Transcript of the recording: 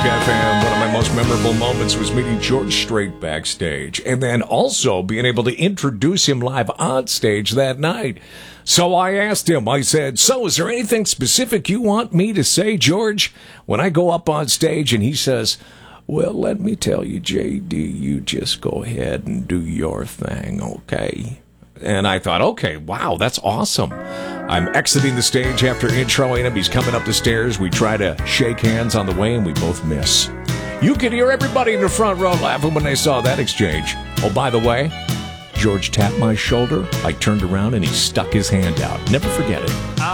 FM. One of my most memorable moments was meeting George Strait backstage and then also being able to introduce him live on stage that night. So I asked him, I said, so is there anything specific you want me to say, George, when I go up on stage? And he says, well, let me tell you, JD, you just go ahead and do your thing, okay? And I thought, okay, wow, that's awesome. I'm exiting the stage after introing him. He's coming up the stairs. We try to shake hands on the way, and we both miss. You could hear everybody in the front row laughing when they saw that exchange. Oh, by the way, George tapped my shoulder. I turned around, and he stuck his hand out. Never forget it.